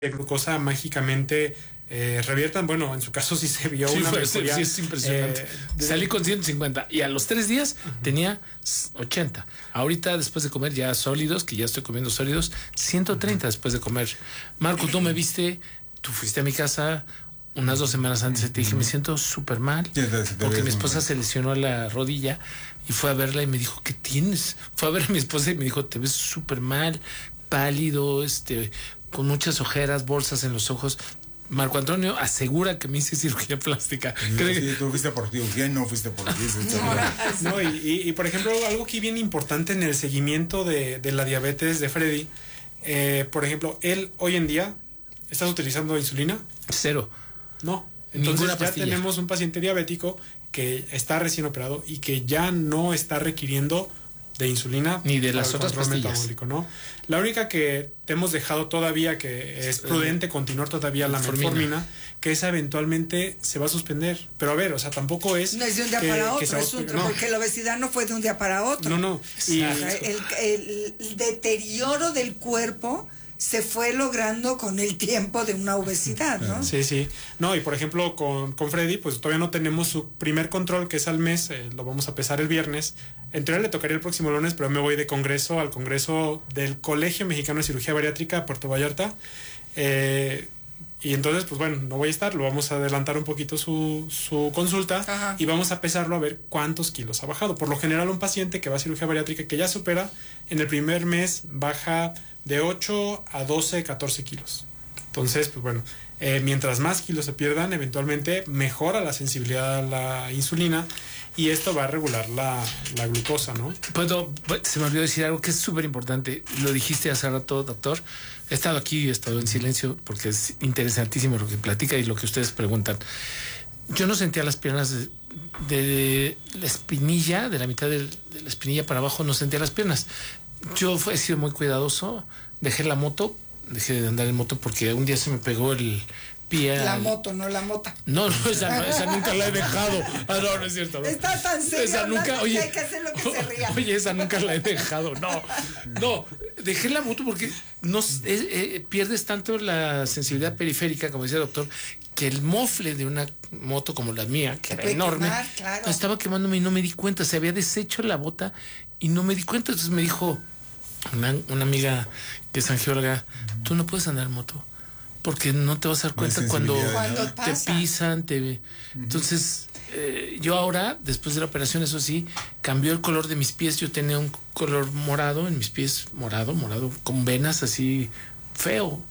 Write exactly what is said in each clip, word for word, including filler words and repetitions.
glucosa mágicamente eh, reviertan. Bueno, en su caso sí se vio sí, una fue, mejoría. Sí, es impresionante. Eh, de... Salí con ciento cincuenta y a los tres días uh-huh. tenía ochenta. Ahorita, después de comer ya sólidos, que ya estoy comiendo sólidos, ciento treinta uh-huh. después de comer. Marco, tú me viste, tú fuiste a mi casa unas dos semanas antes, uh-huh. te dije, me siento súper mal, porque mi esposa se lesionó la rodilla y fue a verla y me dijo, ¿qué tienes? Fue a ver a mi esposa y me dijo, te ves súper mal, pálido, este, con muchas ojeras, bolsas en los ojos. Marco Antonio asegura que me hice cirugía plástica. Sí, sí, tú fuiste por cirugía y no fuiste por no, no, y, y, y por ejemplo, algo aquí bien importante en el seguimiento de, de la diabetes de Freddy, eh, por ejemplo, él hoy en día, ¿estás utilizando insulina? Cero. No. Entonces ya pastilla. Tenemos un paciente diabético que está recién operado y que ya no está requiriendo de insulina ni de las otras pastillas, ¿no? La única que te hemos dejado todavía que es prudente continuar todavía la metformina, que esa eventualmente se va a suspender. Pero a ver, o sea, tampoco es no es de un día que, para otro, es un, no. porque la obesidad no fue de un día para otro. No, no. Y el, el, el deterioro del cuerpo se fue logrando con el tiempo de una obesidad, ¿no? Sí, sí. No, y por ejemplo, con, con Freddy, pues todavía no tenemos su primer control, que es al mes, eh, lo vamos a pesar el viernes. En teoría le tocaría el próximo lunes, pero me voy de congreso al congreso del Colegio Mexicano de Cirugía Bariátrica a Puerto Vallarta. Eh, y entonces, pues bueno, no voy a estar, lo vamos a adelantar un poquito su, su consulta. Ajá. Y vamos a pesarlo a ver cuántos kilos ha bajado. Por lo general, un paciente que va a cirugía bariátrica que ya supera, en el primer mes baja de ocho a doce, catorce kilos. Entonces, pues bueno, eh, mientras más kilos se pierdan, eventualmente mejora la sensibilidad a la insulina y esto va a regular la, la glucosa, ¿no? Puedo, se me olvidó decir algo que es súper importante. Lo dijiste hace rato, doctor. He estado aquí, he estado en silencio porque es interesantísimo lo que platica y lo que ustedes preguntan. Yo no sentía las piernas de, de la espinilla, de la mitad de, de la espinilla para abajo, no sentía las piernas. Yo he sido muy cuidadoso, dejé la moto, dejé de andar en moto porque un día se me pegó el pie. La al... moto, no la mota. No, no, esa, no, esa nunca la he dejado. Ah, no, no es cierto. No. Está tan serio, esa nunca, oye, que hay que hacer lo que se ría. Oye, esa nunca la he dejado. No, no, dejé la moto porque no, eh, eh, pierdes tanto la sensibilidad periférica, como decía el doctor, que el mofle de una moto como la mía, que era enorme, quemar, claro. estaba quemándome y no me di cuenta. Se había deshecho la bota y no me di cuenta. Entonces me dijo una, una amiga que es angióloga, tú no puedes andar en moto porque no te vas a dar cuenta cuando, cuando te pisan, te... Uh-huh. Entonces, eh, yo ahora, después de la operación, eso sí, cambió el color de mis pies. Yo tenía un color morado en mis pies, morado, morado, con venas así, feo. Uh-huh.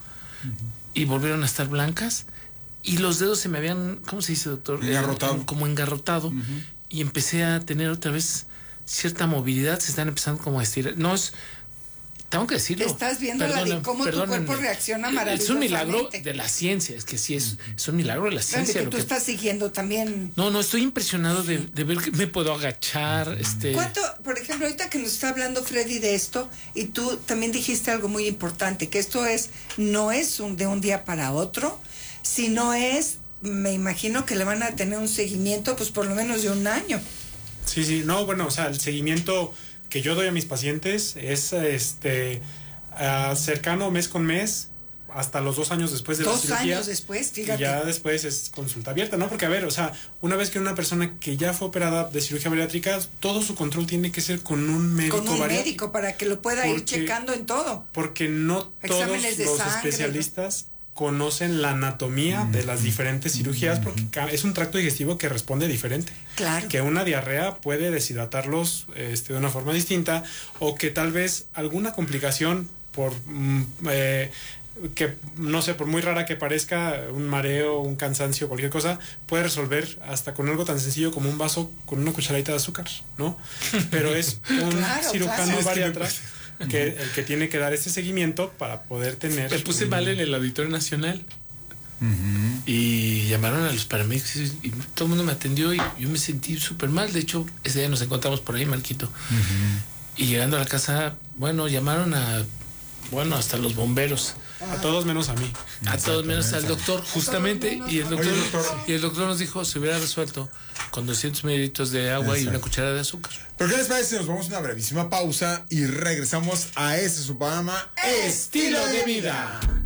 Y volvieron a estar blancas. Y los dedos se me habían, ¿cómo se dice, doctor? Engarrotado. Eh, como engarrotado. Uh-huh. Y empecé a tener otra vez cierta movilidad. Se están empezando como a estirar. No es... Tengo que decirlo. Estás viendo la de cómo perdóname. Tu cuerpo reacciona maravillosamente. Es un milagro de la ciencia, es que sí, es, es un milagro de la ciencia. Que lo tú que... estás siguiendo también. No, no, estoy impresionado de, de ver que me puedo agachar. Este... ¿Cuánto, por ejemplo, ahorita que nos está hablando Freddy de esto, y tú también dijiste algo muy importante, que esto es, no es un, de un día para otro, sino es, me imagino que le van a tener un seguimiento, pues por lo menos de un año. Sí, sí, no, bueno, o sea, el seguimiento que yo doy a mis pacientes es este uh, cercano mes con mes hasta los dos años después de dos la cirugía. Dos años después, fíjate. Y ya después es consulta abierta, ¿no? Porque a ver, o sea, una vez que una persona que ya fue operada de cirugía bariátrica, todo su control tiene que ser con un médico Con un bariátrico, médico para que lo pueda porque, ir checando en todo. Porque no Exámenes todos los sangre, especialistas conocen la anatomía mm. de las diferentes cirugías, porque es un tracto digestivo que responde diferente. Claro. Que una diarrea puede deshidratarlos este, de una forma distinta, o que tal vez alguna complicación por mm, eh, que no sé, por muy rara que parezca, un mareo, un cansancio, cualquier cosa, puede resolver hasta con algo tan sencillo como un vaso con una cucharadita de azúcar, ¿no? Pero es un claro, cirujano claro. bariatra que el que tiene que dar este seguimiento para poder tener... Me puse mal en el Auditorio Nacional. Uh-huh. Y llamaron a los paramédicos y todo el mundo me atendió y yo me sentí súper mal. De hecho, ese día nos encontramos por ahí, Marquito. Uh-huh. Y llegando a la casa, bueno, llamaron a, bueno, hasta los bomberos. A todos menos a mí. A todos menos al doctor, justamente. Y el doctor, Oye, doctor. y el doctor nos dijo, se hubiera resuelto con doscientos mililitros de agua Exacto. y una cucharada de azúcar. ¿Pero qué les parece si nos vamos a una brevísima pausa y regresamos a este su programa Estilo de Vida?